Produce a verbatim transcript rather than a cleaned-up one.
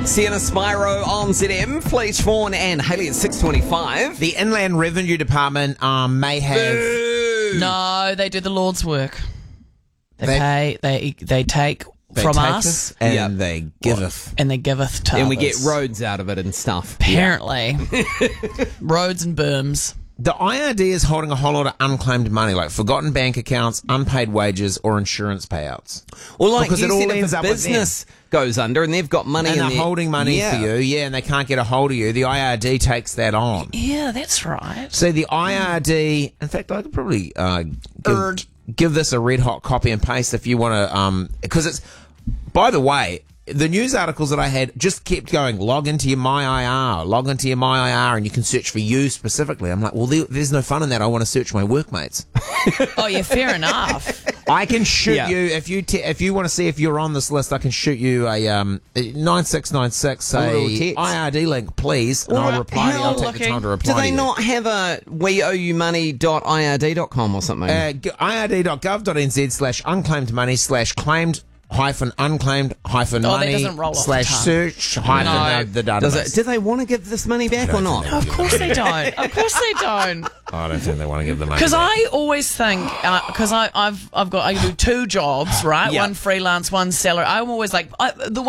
Sienna Spyro on Z M, Fleet Vaughan and Haley at six twenty-five. The Inland Revenue Department um, may have... Boo. No, they do the Lord's work. They, They- pay, they they take They from take us and Yep. they giveth. and they giveth to And we get others. roads out of it and stuff. Apparently. Roads and berms. The I R D is holding a whole lot of unclaimed money, like forgotten bank accounts, unpaid wages, or insurance payouts. Or like Because you it all said, if ends a up with business goes under and they've got money And in they're their- holding money yeah. for you, yeah, and they can't get a hold of you. The I R D takes that on. Yeah, that's right. So the I R D, in fact, I could probably uh, give, Urd. give this a red hot copy and paste if you want to, um, because it's, by the way, the news articles that I had just kept going, log into your My I R, log into your My I R, and you can search for you specifically. I'm like, well, there, there's no fun in that. I want to search my workmates. Oh, yeah, fair enough. I can shoot Yeah. you if you te- if you want to see if you're on this list. I can shoot you a um nine six nine six little say text. I R D link, please, and Or I'll reply. to you. I'll how take the lucky. time to reply. Do they to you. not have a we owe you money dot I R D dot com or something? Uh, g- I R D dot gov dot N Z slash unclaimed money slash claimed hyphen unclaimed hyphen Oh, that money doesn't roll off the slash tongue. search hyphen No. uh, the database. Does it, do they want to give this money back or not? Of course they don't. Of course they don't. I don't think they want to give the money. Because back. I always think, because I I've I've got I do two jobs, right? Yeah. One freelance, one salary. I'm always like I, the